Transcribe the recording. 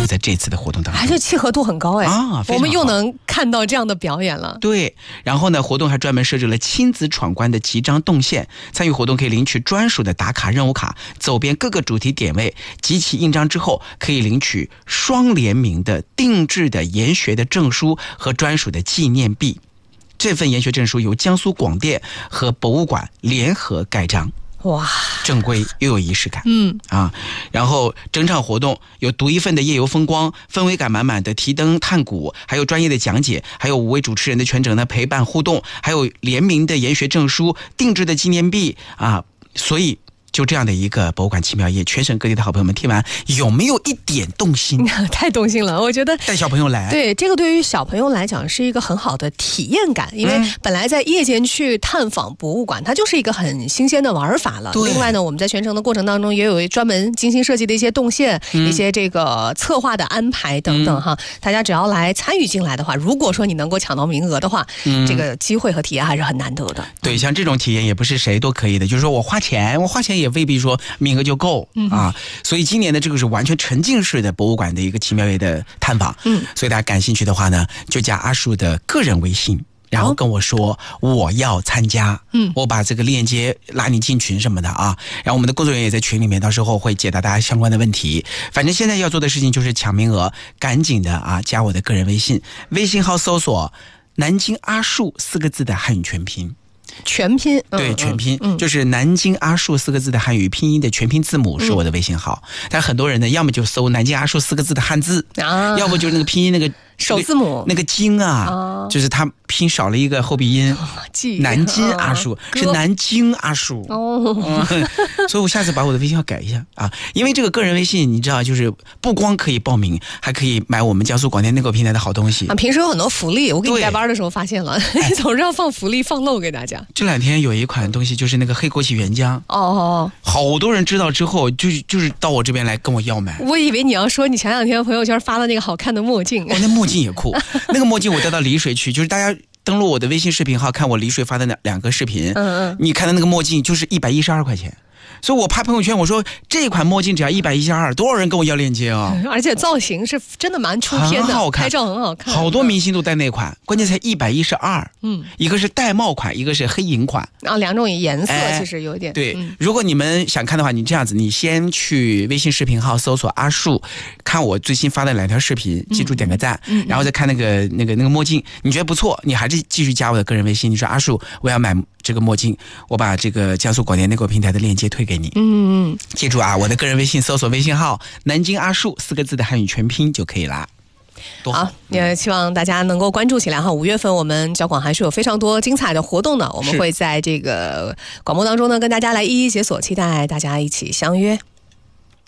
在这次的活动当中， 还是契合度很高哎啊， 我们又能看到这样的表演了。 对，然后呢，活动还专门设置了亲子闯关的集章动线，参与活动可以领取专属的打卡任务卡，走遍各个主题点位，集齐印章之后可以领取双联名的定制的研学的证书和专属的纪念币。这份研学证书由江苏广电和博物馆联合盖章。 哇， 正规又有仪式感，然后整场活动有独一份的夜游风光，氛围感满满的提灯探古，还有专业的讲解，还有5位主持人的全程的陪伴互动，还有联名的研学证书、定制的纪念币啊，所以就这样的一个博物馆奇妙夜，全省各地的好朋友们听完有没有一点动心？ 太动心了，我觉得带小朋友来， 对，这个对于小朋友来讲是一个很好的体验感，因为本来在夜间去探访博物馆，它就是一个很新鲜的玩法了。另外呢，我们在全程的过程当中也有专门精心设计的一些动线，一些这个策划的安排等等哈。大家只要来参与进来的话，如果说你能够抢到名额的话，这个机会和体验还是很难得的。 对，像这种体验也不是谁都可以的，就是说我花钱也未必说名额就够啊。所以今年的这个是完全沉浸式的博物馆的一个奇妙夜的探访。所以大家感兴趣的话呢，就加阿树的个人微信，然后跟我说我要参加，我把这个链接拉你进群什么的啊。然后我们的工作人员也在群里面，到时候会解答大家相关的问题。反正现在要做的事情就是抢名额，赶紧的啊，加我的个人微信，微信号搜索南京阿树4个字的汉语全拼。 全拼， 对，全拼，就是南京阿树4个字的汉语拼音的全拼字母是我的微信号。但很多人呢，要么就搜南京阿树4个字的汉字，要不就是那个拼音那个首字母那个京啊，就是它拼少了一个后鼻音，南京阿树是南京阿树所以我下次把我的微信号改一下啊，因为这个个人微信你知道，就是不光可以报名，还可以买我们江苏广电内购平台的好东西啊。平时有很多福利，我给你带班的时候发现了，总是要放福利放漏给大家。 这2天有一款东西就是那个黑枸杞原浆好多人知道之后就是到我这边来跟我要买。 我以为你要说你前2天朋友圈发了那个好看的墨镜， 那墨镜也酷，那个墨镜我带到丽水去，就是大家登录我的微信视频号看我丽水发的2个视频，你看的那个墨镜就是112块钱。所以我拍朋友圈我说这款墨镜只要112，多少人跟我要链接啊！ 而且造型是真的蛮出片的， 很好看， 拍照很好看， 好多明星都戴那款，关键才112。一个是玳瑁款，一个是黑银款啊，2种颜色其实有点对。如果你们想看的话，你这样子，你先去微信视频号搜索阿树，看我最新发的2条视频，记住点个赞，然后再看那个墨镜，你觉得不错，你还是继续加我的个人微信，你说阿树我要买这个墨镜，我把这个江苏广电内购平台的链接推给你。记住啊，我的个人微信搜索微信号南京阿树4个字的汉语全拼就可以啦。 好，也希望大家能够关注起来哈。5月份我们交广还是有非常多精彩的活动呢，我们会在这个广播当中呢跟大家来一一解锁，期待大家一起相约。